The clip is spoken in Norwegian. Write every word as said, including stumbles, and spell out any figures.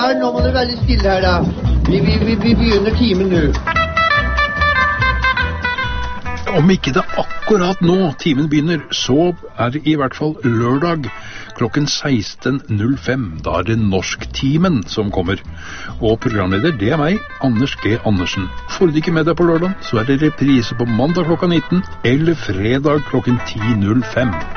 Ja, nå må dere være litt stille her da. Vi, vi, vi, vi begynner timen nå. Om ikke det akkurat nå timen begynner, så er det i hvert fall lørdag klokken seksten null fem. Da er det Norsktimen som kommer. Og programleder, det er meg, Anders G. Andersen. Får du ikke med deg på lørdag, så er det reprise på mandag klokka nitten eller fredag klokken ti null fem.